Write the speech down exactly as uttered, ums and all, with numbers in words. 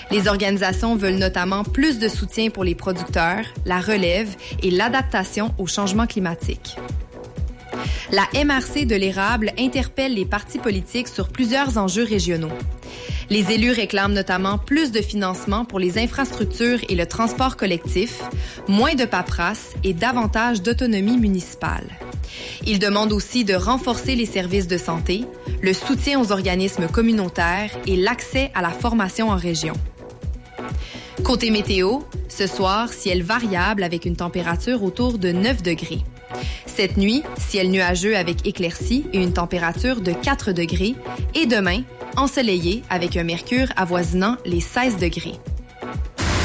Les organisations veulent notamment plus de soutien pour les producteurs, la relève et l'adaptation au changement climatique. La M R C de l'érable interpelle les partis politiques sur plusieurs enjeux régionaux. Les élus réclament notamment plus de financement pour les infrastructures et le transport collectif, moins de paperasse et davantage d'autonomie municipale. Ils demandent aussi de renforcer les services de santé, le soutien aux organismes communautaires et l'accès à la formation en région. Côté météo, ce soir, ciel variable avec une température autour de neuf degrés. Cette nuit, ciel nuageux avec éclaircies et une température de quatre degrés. Et demain, ensoleillé avec un mercure avoisinant les seize degrés.